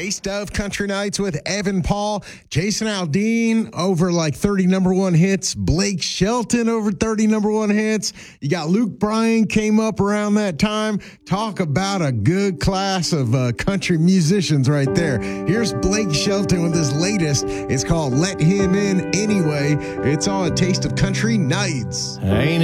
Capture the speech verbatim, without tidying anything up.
Taste of Country Nights with Evan Paul, Jason Aldean over like thirty number one hits, Blake Shelton over thirty number one hits. You got Luke Bryan came up around that time. Talk about a good class of uh, country musicians right there. Here's Blake Shelton with his latest. It's called Let Him In Anyway. It's on Taste of Country Nights. Ain't